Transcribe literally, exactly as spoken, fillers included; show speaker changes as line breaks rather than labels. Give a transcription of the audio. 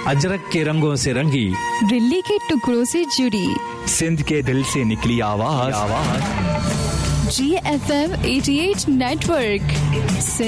अजरक के रंगों से रंगी,
दिल्ली के टुकड़ों से जुड़ी,
सिंध के दिल से निकली आवाज,
जी एफ एम अठासी नेटवर्क।